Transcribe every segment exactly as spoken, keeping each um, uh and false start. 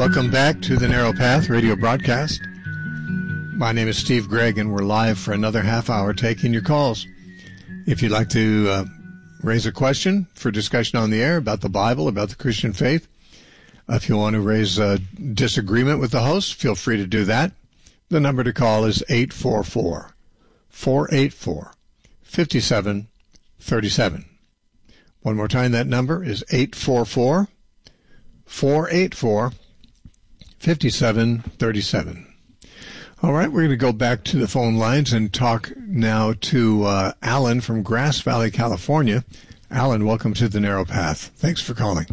Welcome back to the Narrow Path radio broadcast. My name is Steve Gregg, and we're live for another half hour taking your calls. If you'd like to uh, raise a question for discussion on the air about the Bible, about the Christian faith, if you want to raise a disagreement with the host, feel free to do that. The number to call is eight four four, four eight four, five seven three seven. One more time, that number is eight four four, four eight four, five seven three seven. All right, we're going to go back to the phone lines and talk now to uh, Alan from Grass Valley, California. Alan, welcome to the Narrow Path. Thanks for calling.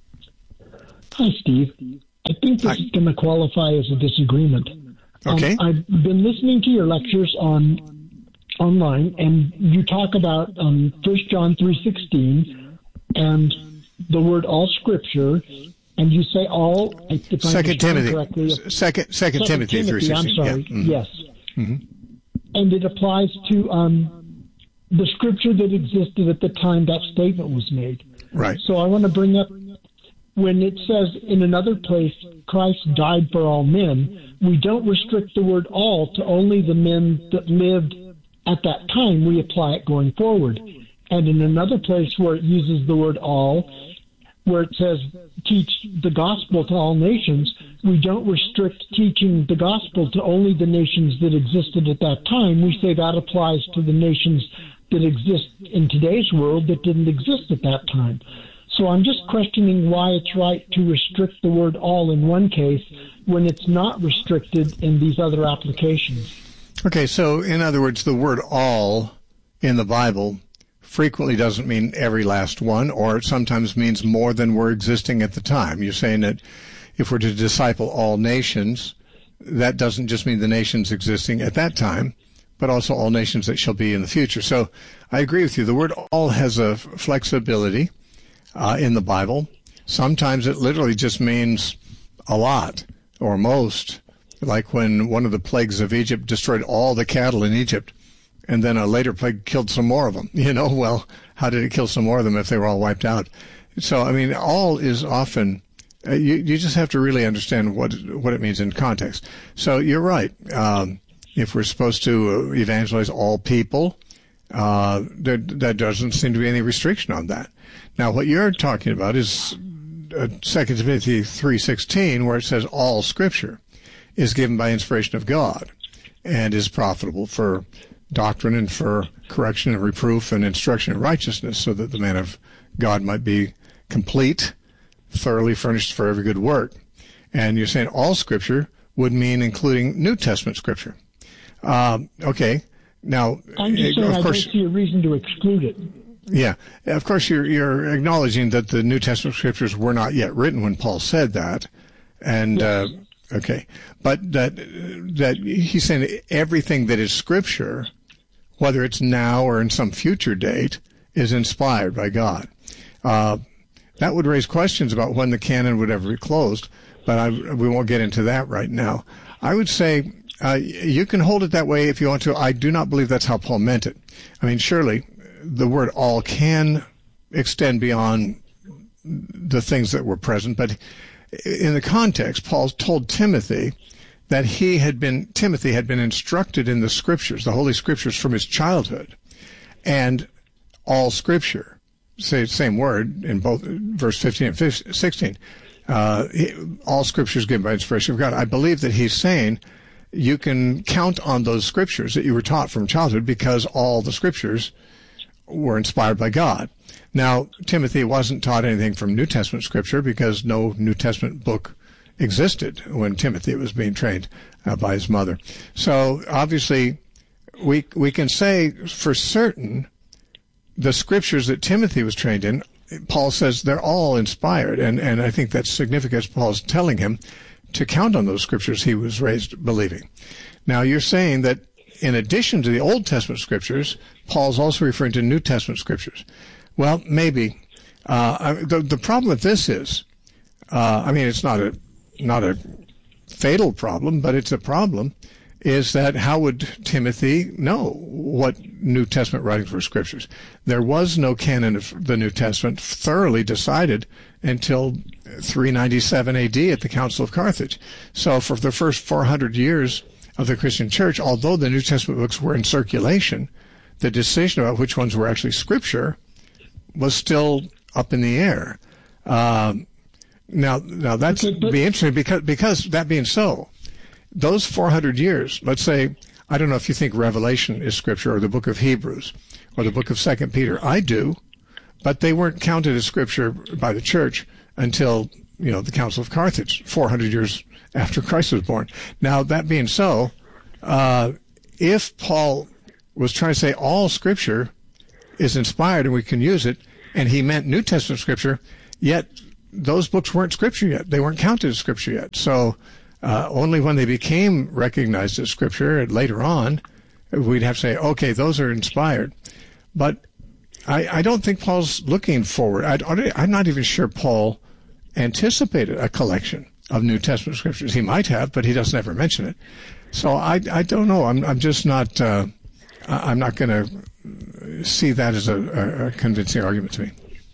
Hi, Steve. I think this Hi. is going to qualify as a disagreement. Okay. Um, I've been listening to your lectures on online, and you talk about um, First John three sixteen and the word all Scripture. And you say all, if Second Timothy, correctly, second, second, second Timothy, Timothy I'm sorry, yeah. mm-hmm. yes. Mm-hmm. And it applies to um, the scripture that existed at the time that statement was made. Right. So I want to bring up, when it says in another place, Christ died for all men, we don't restrict the word all to only the men that lived at that time. We apply it going forward. And in another place where it uses the word all, where it says teach the gospel to all nations, we don't restrict teaching the gospel to only the nations that existed at that time. We say that applies to the nations that exist in today's world that didn't exist at that time. So I'm just questioning why it's right to restrict the word all in one case when it's not restricted in these other applications. Okay, so in other words, the word all in the Bible frequently doesn't mean every last one, or it sometimes means more than were existing at the time. You're saying that if we're to disciple all nations, that doesn't just mean the nations existing at that time, but also all nations that shall be in the future. So I agree with you. The word all has a flexibility uh, in the Bible. Sometimes it literally just means a lot or most, like when one of the plagues of Egypt destroyed all the cattle in Egypt. And then a later plague killed some more of them. You know, well, how did it kill some more of them if they were all wiped out? So, I mean, all is often, uh, you, you just have to really understand what what it means in context. So you're right. Um, if we're supposed to evangelize all people, uh, there, there doesn't seem to be any restriction on that. Now, what you're talking about is uh, Second Timothy three sixteen, where it says all Scripture is given by inspiration of God and is profitable for doctrine and for correction and reproof and instruction in righteousness, so that the man of God might be complete, thoroughly furnished for every good work. And you're saying all Scripture would mean including New Testament Scripture. Um, okay. Now, I'm just saying of I course, don't see a reason to exclude it. Yeah. Of course, you're, you're acknowledging that the New Testament Scriptures were not yet written when Paul said that. And, yes. uh, okay. But that, that he's saying everything that is Scripture, whether it's now or in some future date, is inspired by God. Uh, that would raise questions about when the canon would ever be closed, but I, we won't get into that right now. I would say uh, you can hold it that way if you want to. I do not believe that's how Paul meant it. I mean, surely the word all can extend beyond the things that were present, but in the context, Paul told Timothy that he had been, Timothy had been instructed in the Scriptures, the Holy Scriptures from his childhood, and all Scripture, say same word in both verse fifteen and sixteen, uh, all Scripture is given by inspiration of God. I believe that he's saying you can count on those Scriptures that you were taught from childhood because all the Scriptures were inspired by God. Now, Timothy wasn't taught anything from New Testament Scripture because no New Testament book existed when Timothy was being trained uh, by his mother. So obviously, we we can say for certain the Scriptures that Timothy was trained in, Paul says they're all inspired, and, and I think that's significant. Paul's telling him to count on those Scriptures he was raised believing. Now, you're saying that in addition to the Old Testament Scriptures, Paul's also referring to New Testament Scriptures. Well, maybe. Uh, the, the problem with this is, uh, I mean, it's not a not a fatal problem, but it's a problem, is that how would Timothy know what New Testament writings were scriptures? There was no canon of the New Testament thoroughly decided until three ninety-seven A D at the Council of Carthage. So for the first four hundred years of the Christian church, although the New Testament books were in circulation, the decision about which ones were actually scripture was still up in the air. Um, now, now that's Okay, but- be interesting because, because that being so, those four hundred years, let's say, I don't know if you think Revelation is scripture or the book of Hebrews or the book of Second Peter. I do, but they weren't counted as scripture by the church until, you know, the Council of Carthage, four hundred years after Christ was born. Now, that being so, uh, if Paul was trying to say all scripture is inspired and we can use it, and he meant New Testament scripture, yet those books weren't scripture yet. They weren't counted as scripture yet. So uh, only when they became recognized as scripture and later on, we'd have to say, okay, those are inspired. But I, I don't think Paul's looking forward. I, I'm not even sure Paul anticipated a collection of New Testament scriptures. He might have, but he doesn't ever mention it. So I, I don't know. I'm, I'm just not. Uh, I'm not going to see that as a, a convincing argument to me.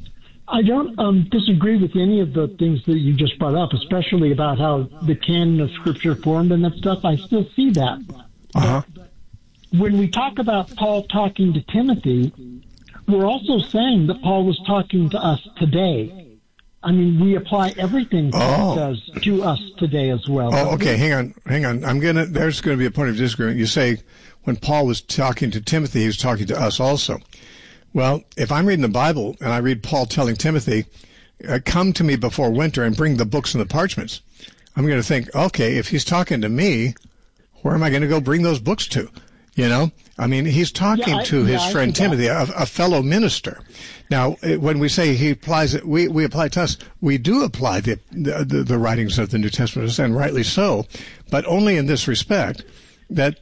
I don't um, disagree with any of the things that you just brought up, especially about how the canon of Scripture formed and that stuff. I still see that. Uh-huh. But when we talk about Paul talking to Timothy, we're also saying that Paul was talking to us today. I mean, we apply everything Paul Oh. says to us today as well. Oh, okay. Hang on, hang on. I'm gonna. There's going to be a point of disagreement. You say when Paul was talking to Timothy, he was talking to us also. Well, if I'm reading the Bible and I read Paul telling Timothy, uh, "Come to me before winter and bring the books and the parchments," I'm going to think, okay, if he's talking to me, where am I going to go bring those books to? You know, I mean, he's talking Yeah, I- to his yeah, I friend see that. Timothy, a, a fellow minister. Now, uh, when we say he applies it, we, we apply it to us. We do apply the, the the the writings of the New Testament, and rightly so, but only in this respect that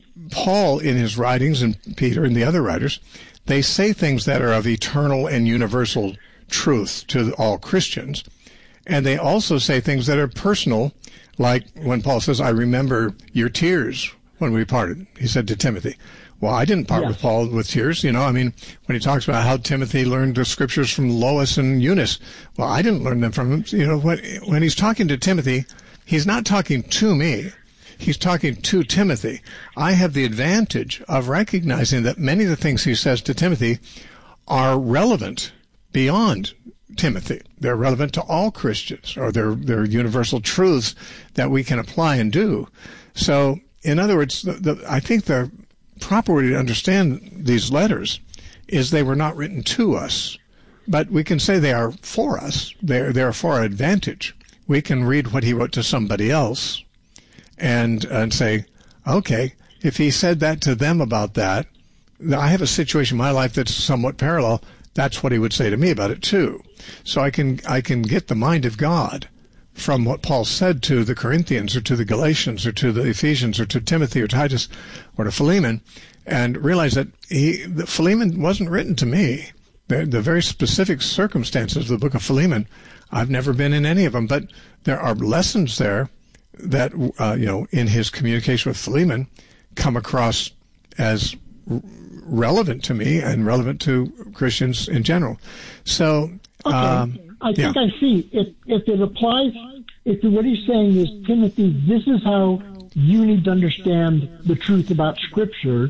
Paul, in his writings, and Peter and the other writers, they say things that are of eternal and universal truth to all Christians, and they also say things that are personal, like when Paul says, "I remember your tears when we parted," he said to Timothy. Well, I didn't part Yes. with Paul with tears, you know. I mean, when he talks about how Timothy learned the scriptures from Lois and Eunice, well, I didn't learn them from him. You know, when, when he's talking to Timothy, he's not talking to me. He's talking to Timothy. I have the advantage of recognizing that many of the things he says to Timothy are relevant beyond Timothy. They're relevant to all Christians, or they're, they're universal truths that we can apply and do. So, in other words, the, the, I think the proper way to understand these letters is they were not written to us, but we can say they are for us. They're, they're for our advantage. We can read what he wrote to somebody else and, and say, okay, if he said that to them about that, I have a situation in my life that's somewhat parallel. That's what he would say to me about it too. So I can, I can get the mind of God from what Paul said to the Corinthians or to the Galatians or to the Ephesians or to Timothy or Titus or to Philemon, and realize that he, that Philemon wasn't written to me. The, the very specific circumstances of the book of Philemon, I've never been in any of them, but there are lessons there that, uh, you know, in his communication with Philemon come across as r- relevant to me and relevant to Christians in general. So, Okay. um, I think yeah. I see. If if it applies, if what he's saying is, Timothy, this is how you need to understand the truth about Scripture,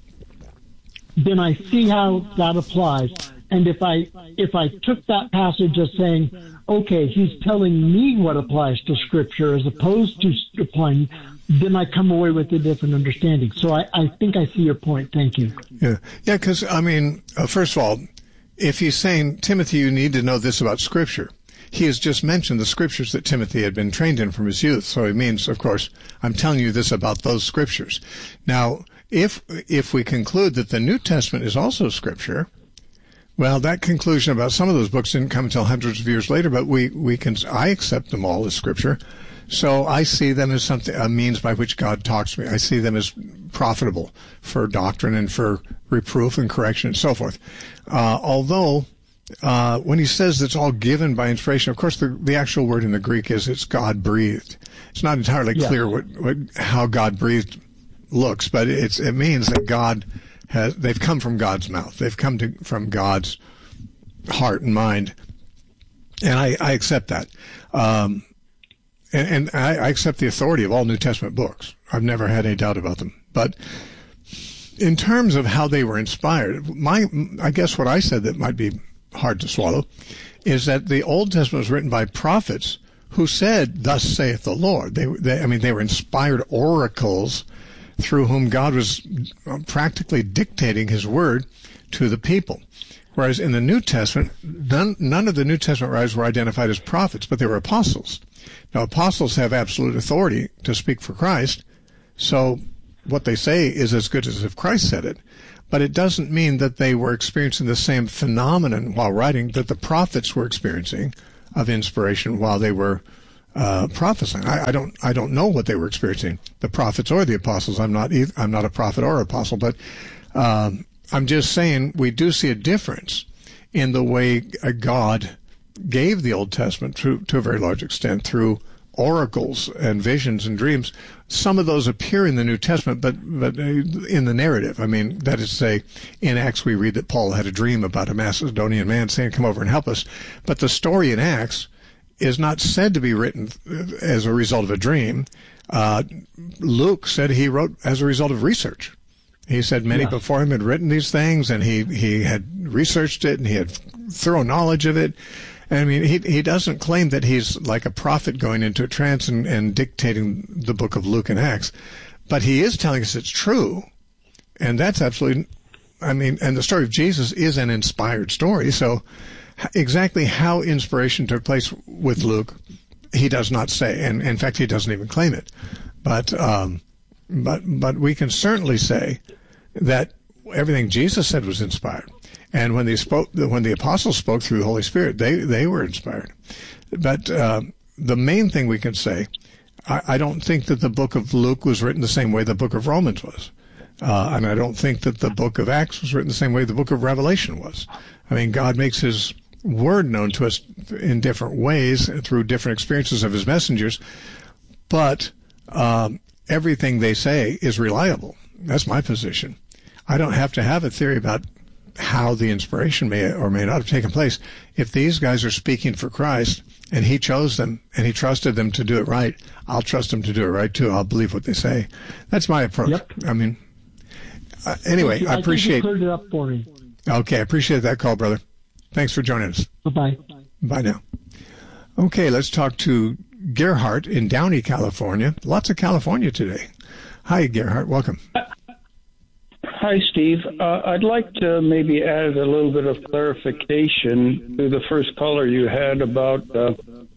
then I see how that applies. And if I if I took that passage as saying, okay, he's telling me what applies to Scripture as opposed to applying, then I come away with a different understanding. So I, I think I see your point. Thank you. Yeah, yeah. Because I mean, uh, first of all, if he's saying, Timothy, you need to know this about Scripture, he has just mentioned the Scriptures that Timothy had been trained in from his youth. So it means, of course, I'm telling you this about those Scriptures. Now, if if we conclude that the New Testament is also Scripture, well, that conclusion about some of those books didn't come until hundreds of years later. But we we can I accept them all as Scripture. So I see them as something, a means by which God talks to me. I see them as profitable for doctrine and for reproof and correction and so forth. Uh, although, uh, when he says it's all given by inspiration, of course, the, the actual word in the Greek is it's God-breathed. It's not entirely Yeah. clear what, what, how God breathed looks, but it's it means that God has they've come from God's mouth. They've come to from God's heart and mind, and I, I accept that. Um, and and I, I accept the authority of all New Testament books. I've never had any doubt about them. But in terms of how they were inspired, my I guess what I said that might be hard to swallow is that the Old Testament was written by prophets who said, "Thus saith the Lord." They, they I mean, they were inspired oracles through whom God was practically dictating His word to the people. Whereas in the New Testament, none, none of the New Testament writers were identified as prophets, but they were apostles. Now, apostles have absolute authority to speak for Christ, so what they say is as good as if Christ said it. But it doesn't mean that they were experiencing the same phenomenon while writing that the prophets were experiencing of inspiration while they were uh, prophesying. I, I don't, I don't know what they were experiencing, the prophets or the apostles. I'm not, either, I'm not a prophet or apostle, but um, I'm just saying we do see a difference in the way God gave the Old Testament to, to a very large extent through oracles and visions and dreams. Some of those appear in the New Testament, but but in the narrative. I mean, that is to say, in Acts we read that Paul had a dream about a Macedonian man saying, "Come over and help us." But the story in Acts is not said to be written as a result of a dream. Uh, Luke said he wrote as a result of research. He said many yeah. before him had written these things, and he, he had researched it, and he had thorough knowledge of it. I mean, he he doesn't claim that he's like a prophet going into a trance and, and dictating the book of Luke and Acts, but he is telling us it's true, and that's absolutely, I mean, and the story of Jesus is an inspired story, so exactly how inspiration took place with Luke, he does not say, and in fact, he doesn't even claim it. But um, but but we can certainly say that everything Jesus said was inspired. And when they spoke, when the apostles spoke through the Holy Spirit, they, they were inspired. But uh, the main thing we can say, I, I don't think that the book of Luke was written the same way the book of Romans was. Uh, and I don't think that the book of Acts was written the same way the book of Revelation was. I mean, God makes His word known to us in different ways through different experiences of His messengers. But um, everything they say is reliable. That's my position. I don't have to have a theory about how the inspiration may or may not have taken place. If these guys are speaking for Christ and He chose them and He trusted them to do it right, I'll trust them to do it right too. I'll believe what they say. That's my approach. Yep. I mean, uh, anyway, I, I appreciate. I think you cleared it up for me. Okay, I appreciate that call, brother. Thanks for joining us. Bye-bye. Bye now. Okay, let's talk to Gerhardt in Downey, California. Lots of California today. Hi, Gerhardt. Welcome. Hi, Steve. Uh, I'd like to maybe add a little bit of clarification to the first caller you had about uh,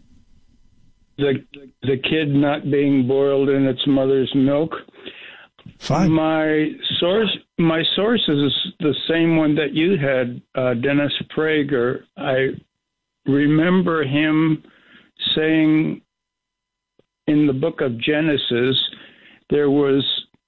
the the kid not being boiled in its mother's milk. Fine. My source, my source is the same one that you had, uh, Dennis Prager. I remember him saying in the book of Genesis there was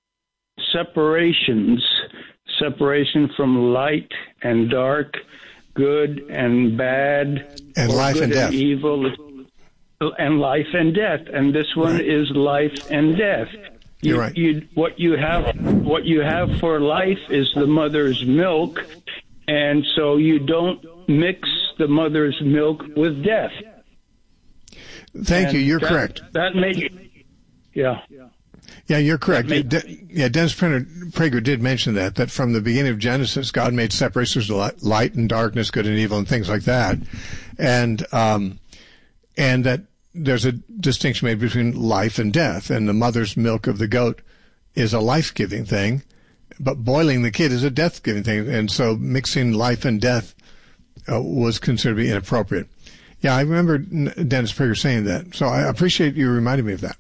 separations, separation from light and dark, good and bad, and life good and death, and evil, and life and death. And this one right. is life and death. You, You're right. You, what you have, what you have for life is the mother's milk, and so you don't mix the mother's milk with death. Thank and you. You're that, correct. That made, yeah. Yeah, you're correct. Made, De- yeah, Dennis Prager did mention that, that from the beginning of Genesis, God made separations of light and darkness, good and evil, and things like that. And, um, and that there's a distinction made between life and death, and the mother's milk of the goat is a life-giving thing, but boiling the kid is a death-giving thing. And so mixing life and death uh, was considered to be inappropriate. Yeah, I remember Dennis Prager saying that. So I appreciate you reminding me of that.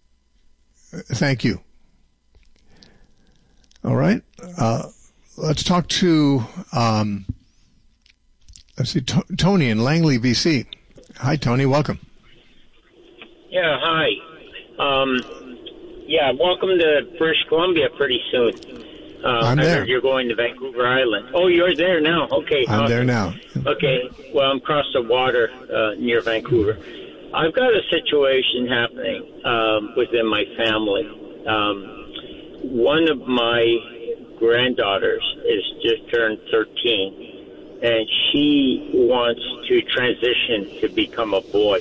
Thank you. All right. Uh, let's talk to, um, let's see, T- Tony in Langley, B C. Hi, Tony. Welcome. Yeah, hi. Um, yeah, welcome to British Columbia pretty soon. Uh, I'm I there. heard you're going to Vancouver Island. Oh, you're there now. Okay. I'm awesome. there now. Okay. Well, I'm across the water uh, near Vancouver. I've got a situation happening um, within my family. Um, one of my granddaughters is just turned thirteen, and she wants to transition to become a boy.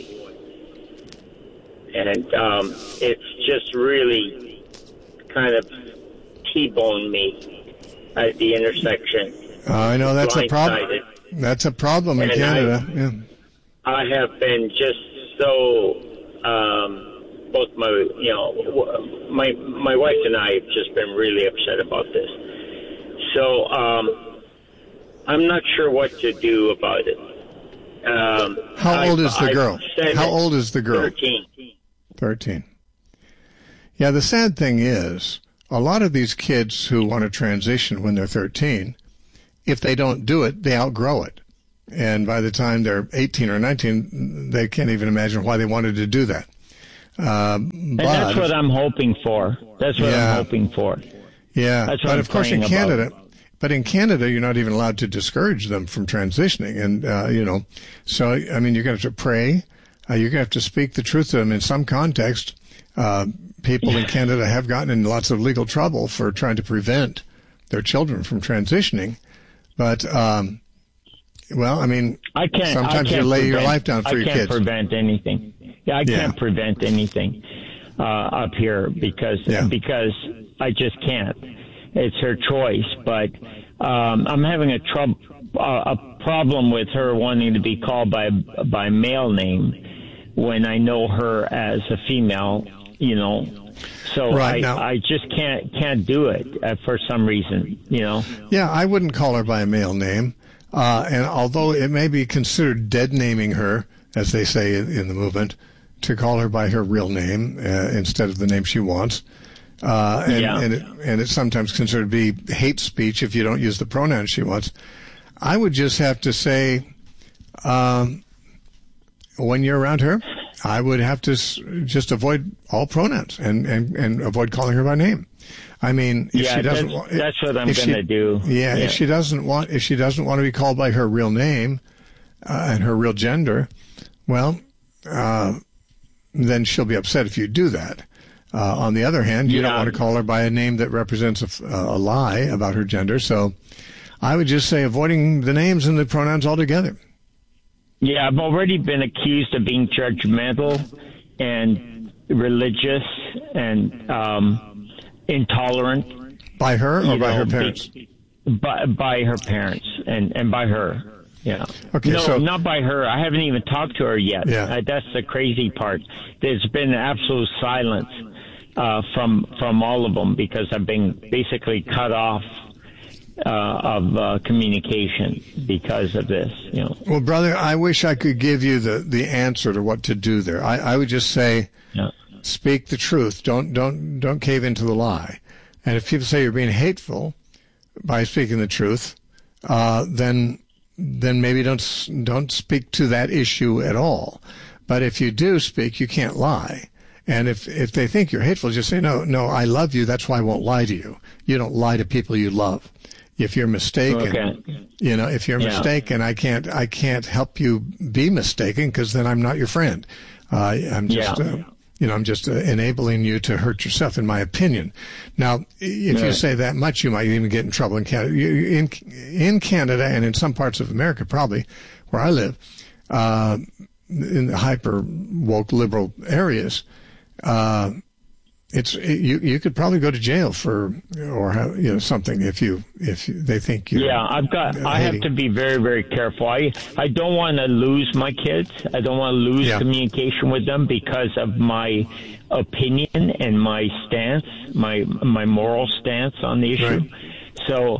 And um, it's just really kind of T-boned me at the intersection. Uh, I know that's a problem. That's a problem in and Canada. I, yeah. I have been just so, um, both my, you know, my my wife and I have just been really upset about this. So um, I'm not sure what to do about it. Um, How old I, is the I girl? How old is the girl? Thirteen. Thirteen. Yeah, the sad thing is, a lot of these kids who want to transition when they're thirteen, if they don't do it, they outgrow it. And by the time they're eighteen or nineteen, they can't even imagine why they wanted to do that. Uh, and but, that's what I'm hoping for. That's what yeah, I'm hoping for. Yeah, that's what but I'm of course in Canada, about. but in Canada, you're not even allowed to discourage them from transitioning. And, uh, you know, so, I mean, you're going to have to pray. Uh, you're going to have to speak the truth to them in some context. Uh, people in Canada have gotten in lots of legal trouble for trying to prevent their children from transitioning. But, um, well, I mean, I can't, sometimes I can't you lay prevent, your life down for I your can't kids. prevent anything. Yeah, I Yeah. can't prevent anything uh, up here because Yeah. because I just can't. It's her choice. But um, I'm having a trouble uh, a problem with her wanting to be called by by male name when I know her as a female. You know. So Right, I, now- I just can't can't do it uh, for some reason, you know. Yeah, I wouldn't call her by a male name. Uh, and although it may be considered dead naming her, as they say in, in the movement, to call her by her real name uh, instead of the name she wants. Uh, and, Yeah. and, it, and it's sometimes considered to be hate speech if you don't use the pronoun she wants. I would just have to say, um, when you're around her, I would have to s- just avoid all pronouns and, and, and avoid calling her by name. I mean, if Yeah, she doesn't, that's- wa- that's what I'm if she- gonna do. Yeah, Yeah. if she doesn't want, if she doesn't want to be called by her real name uh, and her real gender, well, uh, then she'll be upset if you do that. Uh, on the other hand, you don't Yeah. want to call her by a name that represents a, f- a lie about her gender. So, I would just say avoiding the names and the pronouns altogether. Yeah, I've already been accused of being judgmental and religious and um, intolerant. By her or you by know, her parents? be- By, by her parents and, and by her. Yeah. Okay, no, so- not by her. I haven't even talked to her yet. Yeah. Uh, that's the crazy part. There's been absolute silence uh, from from all of them because I've been basically cut off uh, of uh, communication because of this. You know. Well, brother, I wish I could give you the, the answer to what to do there. I, I would just say, Yeah. speak the truth. Don't don't don't cave into the lie. And if people say you're being hateful by speaking the truth, uh, then then maybe don't s- don't speak to that issue at all. But if you do speak, you can't lie. And if if they think you're hateful, just say no, no. I love you. That's why I won't lie to you. You don't lie to people you love. If you're mistaken, Okay. you know, if you're Yeah. mistaken, I can't I can't help you be mistaken because then I'm not your friend. Uh, I'm just. Yeah. Uh, You know, I'm just uh, enabling you to hurt yourself, in my opinion. Now, if you Right. say that much, you might even get in trouble in Canada. You- In, in Canada and in some parts of America, probably, where I live, uh, in the hyper woke liberal areas, uh, it's you. You could probably go to jail for or have, you know something if you if you, they think you. Yeah, I've got. I have to be very, very careful. I I don't want to lose my kids. I don't want to lose Yeah. communication with them because of my opinion and my stance, my my moral stance on the issue. Right. So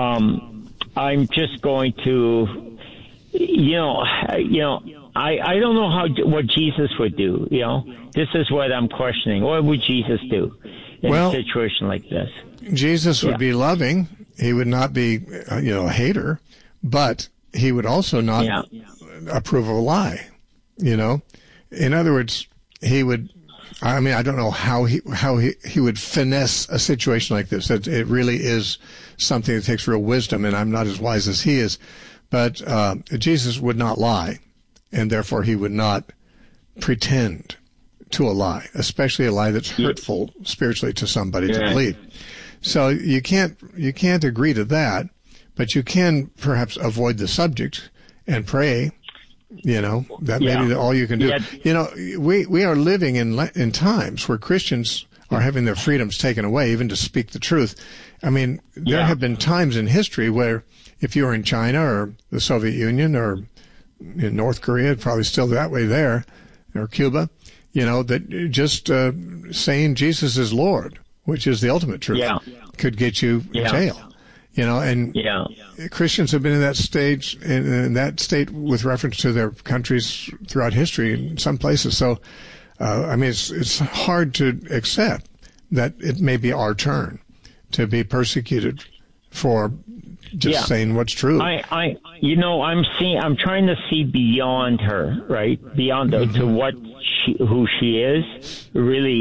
um, I'm just going to, you know, you know. I, I don't know how what Jesus would do. You know, this is what I'm questioning. What would Jesus do in Well, a situation like this? Jesus would Yeah. be loving. He would not be, uh, you know, a hater, but he would also not Yeah. approve of a lie. You know, in other words, he would. I mean, I don't know how he how he, he would finesse a situation like this. It, it really is something that takes real wisdom, and I'm not as wise as he is. But uh, Jesus would not lie, and therefore he would not pretend to a lie, especially a lie that's hurtful yeah. spiritually to somebody yeah. to believe. So you can't you can't agree to that, but you can perhaps avoid the subject and pray. You know, that may yeah. be all you can do. Yeah. You know, we we are living in in times where Christians are having their freedoms taken away, even to speak the truth. I mean, there yeah. have been times in history where if you were in China or the Soviet Union or in North Korea, probably still that way there, or Cuba, you know, that just uh, saying Jesus is Lord, which is the ultimate truth, yeah. could get you in yeah. jail. You know, and yeah. Christians have been in that stage, in, in that state with reference to their countries throughout history in some places. So, uh, I mean, it's it's hard to accept that it may be our turn to be persecuted for just yeah. saying what's true. I, I, you know, I'm seeing, I'm trying to see beyond her, right? Beyond the, mm-hmm. to what she, who she is, really.